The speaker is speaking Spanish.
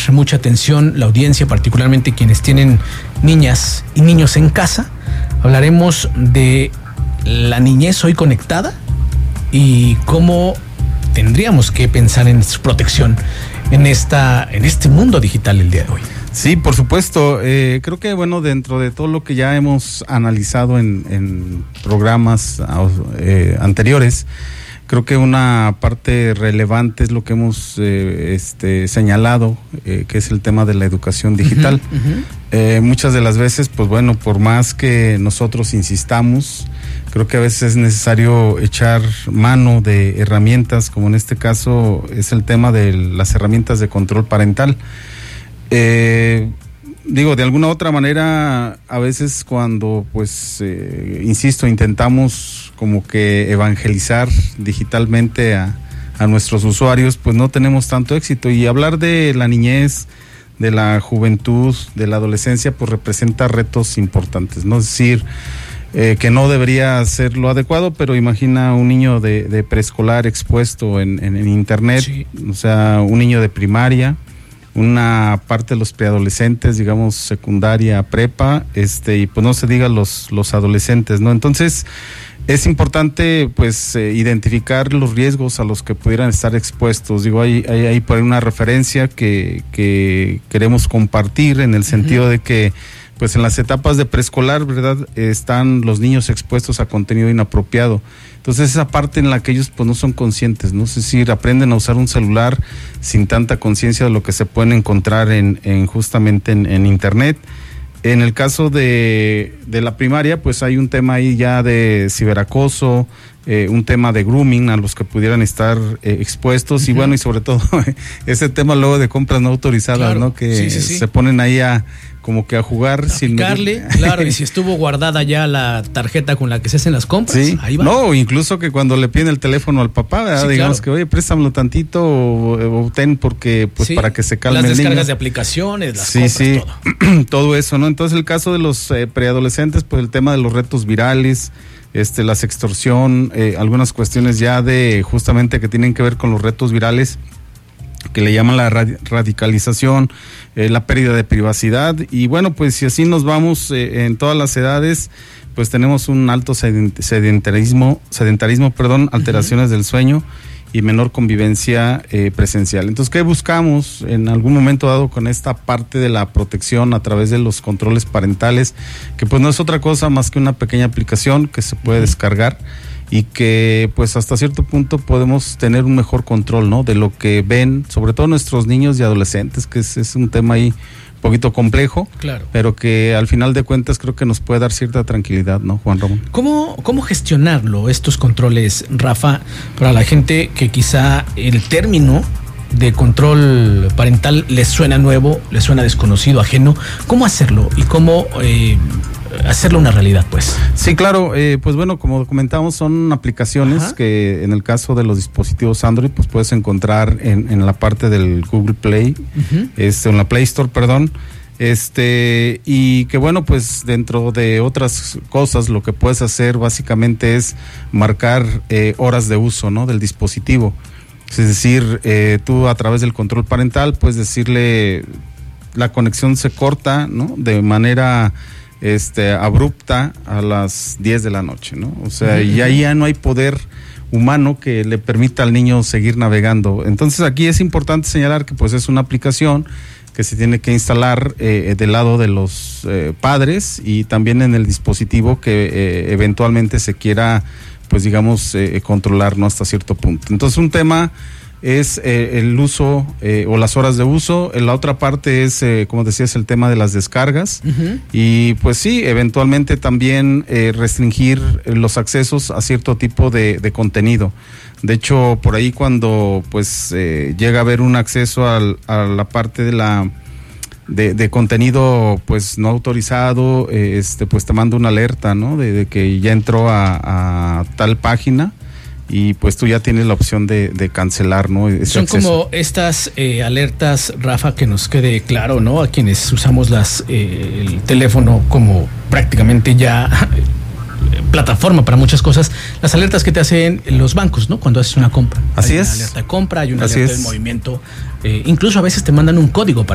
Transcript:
mucha atención la audiencia, particularmente quienes tienen niñas y niños en casa. Hablaremos de la niñez hoy conectada y cómo tendríamos que pensar en su protección en este mundo digital el día de hoy. Sí, por supuesto. Creo que, bueno, dentro de todo lo que ya hemos analizado en programas anteriores, creo que una parte relevante es lo que hemos señalado, que es el tema de la educación digital. Muchas de las veces, pues bueno, por más que nosotros insistamos, creo que a veces es necesario echar mano de herramientas, como en este caso es el tema de las herramientas de control parental. De alguna u otra manera, a veces cuando, insisto, intentamos como que evangelizar digitalmente a nuestros usuarios, pues no tenemos tanto éxito. Y hablar de la niñez, de la juventud, de la adolescencia, pues representa retos importantes, ¿no? Es decir, que no debería ser lo adecuado, pero imagina un niño de preescolar expuesto en internet, sí. O sea, un niño de primaria, una parte de los preadolescentes, digamos secundaria, prepa, y pues no se diga los adolescentes, ¿no? Entonces es importante identificar los riesgos a los que pudieran estar expuestos. Digo, hay por ahí una referencia que queremos compartir en el sentido de que pues en las etapas de preescolar, ¿verdad?, están los niños expuestos a contenido inapropiado. Entonces esa parte en la que ellos pues no son conscientes, ¿no? Es decir, aprenden a usar un celular sin tanta conciencia de lo que se pueden encontrar justamente en internet. En el caso de la primaria, pues hay un tema ahí ya de ciberacoso, un tema de grooming a los que pudieran estar expuestos, y bueno, y sobre todo ese tema luego de compras no autorizadas, claro, ¿no? Que sí. Se ponen ahí como que a jugar sin picarle, claro, y si estuvo guardada ya la tarjeta con la que se hacen las compras, sí, ahí va. No, incluso que cuando le piden el teléfono al papá, ¿verdad? Sí, digamos, claro, que oye, préstamelo tantito o ten porque pues sí, para que se calme el niño. Las descargas de aplicaciones, las compras, todo eso, ¿no? Entonces el caso de los preadolescentes, pues el tema de los retos virales, la sextorsión, algunas cuestiones ya de justamente que tienen que ver con los retos virales, que le llaman la radicalización, la pérdida de privacidad, y bueno, pues si así nos vamos en todas las edades, pues tenemos un alto sedentarismo, alteraciones del sueño y menor convivencia presencial. Entonces, ¿qué buscamos en algún momento dado con esta parte de la protección a través de los controles parentales? Que pues no es otra cosa más que una pequeña aplicación que se puede descargar y que pues hasta cierto punto podemos tener un mejor control, ¿no?, de lo que ven, sobre todo nuestros niños y adolescentes, que es un tema ahí un poquito complejo, claro, pero que al final de cuentas creo que nos puede dar cierta tranquilidad, ¿no, Juan Ramón? ¿Cómo gestionarlo, estos controles, Rafa, para la gente que quizá el término de control parental les suena nuevo, les suena desconocido, ajeno? ¿Cómo hacerlo y cómo hacerlo una realidad, pues? Sí, claro, pues bueno, como comentamos, son aplicaciones que en el caso de los dispositivos Android, pues puedes encontrar en la parte del Google Play, en la Play Store, perdón, y que bueno, pues dentro de otras cosas, lo que puedes hacer básicamente es marcar horas de uso, ¿no?, del dispositivo. Es decir, tú a través del control parental puedes decirle la conexión se corta, ¿no?, de manera abrupta a las 10 de la noche, ¿no? O sea, y ahí ya no hay poder humano que le permita al niño seguir navegando. Entonces aquí es importante señalar que pues es una aplicación que se tiene que instalar del lado de los padres y también en el dispositivo que eventualmente se quiera, pues digamos, controlar, ¿no?, hasta cierto punto. Entonces un tema es el uso o las horas de uso. La otra parte es, como decías, el tema de las descargas. Y pues sí, eventualmente también restringir los accesos a cierto tipo de contenido. De hecho, por ahí cuando pues llega a haber un acceso a la parte de contenido pues no autorizado, pues te manda una alerta, ¿no?, de que ya entró a tal página. Y pues tú ya tienes la opción de cancelar, ¿no?, son acceso. Como estas alertas, Rafa, que nos quede claro, ¿no?, a quienes usamos el teléfono como prácticamente ya plataforma para muchas cosas, las alertas que te hacen los bancos, ¿no?, cuando haces una compra. Así es. Hay una alerta de compra, hay una alerta de movimiento, incluso a veces te mandan un código para